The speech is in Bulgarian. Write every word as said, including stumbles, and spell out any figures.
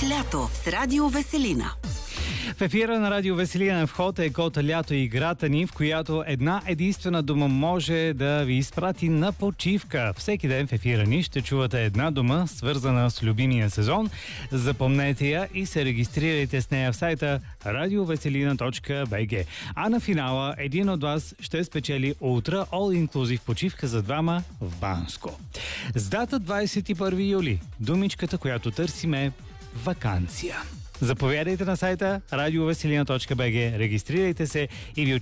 лято с Радио Веселина. В ефира на Радио Веселина в ход е Кота лято, играта ни, в която една единствена дума може да ви изпрати на почивка. Всеки ден в ефира ни ще чувате една дума, свързана с любимия сезон. Запомнете я и се регистрирайте с нея в сайта радиовеселина точка би джи. А на финала един от вас ще спечели Ultra All Inclusive почивка за двама в Банско. С дата двадесет и първи юли, думичката, която търсим е ваканция. Заповядайте на сайта радиовеселина точка би джи, регистрирайте се и ви